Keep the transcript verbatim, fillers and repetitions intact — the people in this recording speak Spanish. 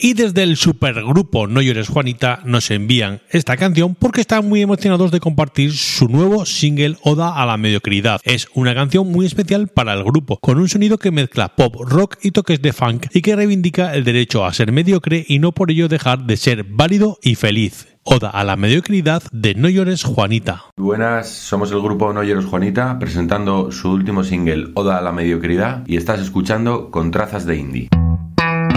Y desde el supergrupo No Llores Juanita nos envían esta canción porque están muy emocionados de compartir su nuevo single Oda a la Mediocridad. Es una canción muy especial para el grupo, con un sonido que mezcla pop, rock y toques de funk y que reivindica el derecho a ser mediocre y no por ello dejar de ser válido y feliz. Oda a la Mediocridad de No Llores Juanita. Buenas, somos el grupo No Llores Juanita presentando su último single Oda a la Mediocridad y estás escuchando Con Trazas de Indie.